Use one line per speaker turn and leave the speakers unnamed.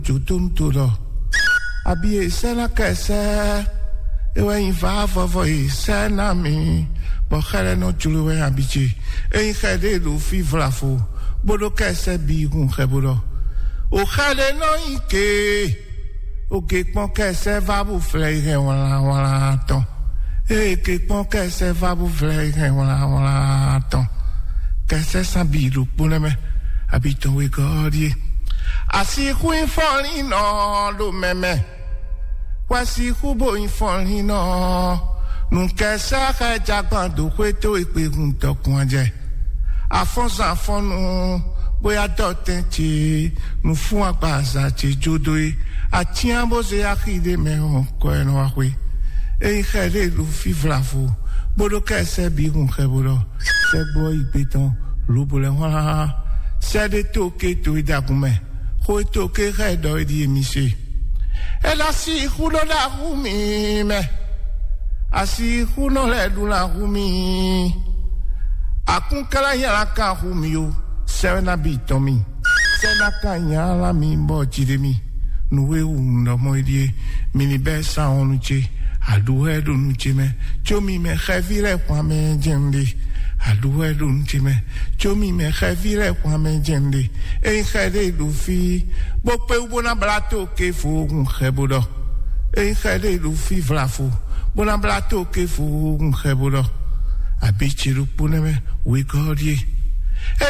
Jutuntulo. Abie sena kese. Ewe inva vovo sena mi. Bokhere no chuluwe abichi. E khede lu fi vlafo. Bodo kese bi hun khebodo. O khade no ike. O ke pon kese va bu flege wala ton. E ke pon kese va bu flege wala ton. Kese sabilu puneme. Habiton we godie. Asi ku infoli no do meme. Wasi ku bo infoli no. Nunca saka jagando kweto ipegun tokun je. Afonso afonu boya dotenti nu fun agbaza ti jodoi ati amboze akide me on ko eno akwe. E khede lu fi vlafo. Bodo kese bi gun khebodo. Se boy ipeton lu bole wala. Se de toke to idagume. Ko toke redo di emise. E la si hulo la rumi me. Asi huno le du la rumi. Akun kala yala ka rumi yo. Sena bitomi. Sena kanyala mi mbo chidemi. Nuwe undo moidie. Mini besa onuche. Aduwe du nuche me. Chomi me khevire kwa me jemdi. Aduwe du nuche me. Chomi me khevire kwa me jemdi. E khede du fi. Bokpe ubona blato ke fu khebodo. E khede du fi vlafo. Bona blato ke fu khebodo. Abichiru puneme we godie.